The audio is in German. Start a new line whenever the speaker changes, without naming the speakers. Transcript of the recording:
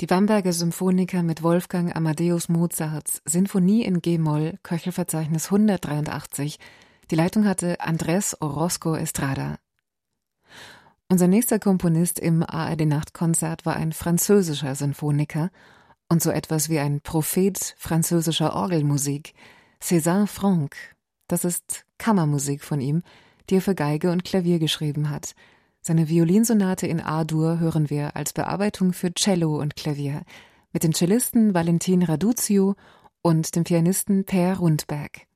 Die Bamberger Symphoniker mit Wolfgang Amadeus Mozarts Sinfonie in G-Moll, Köchelverzeichnis 183. Die Leitung hatte Andrés Orozco Estrada. Unser nächster Komponist im ARD-Nachtkonzert war ein französischer Sinfoniker und so etwas wie ein Prophet französischer Orgelmusik, César Franck. Das ist Kammermusik von ihm, die er für Geige und Klavier geschrieben hat. Seine Violinsonate in A-Dur hören wir als Bearbeitung für Cello und Klavier mit dem Cellisten Valentin Raduzio und dem Pianisten Per Rundberg.